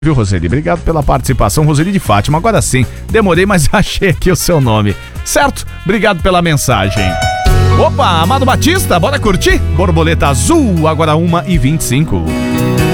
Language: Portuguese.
Viu, Roseli? Obrigado pela participação, Roseli de Fátima. Agora sim, demorei, mas achei aqui o seu nome. Certo? Obrigado pela mensagem. Opa, Amado Batista, bora curtir? Borboleta Azul, agora 1h25.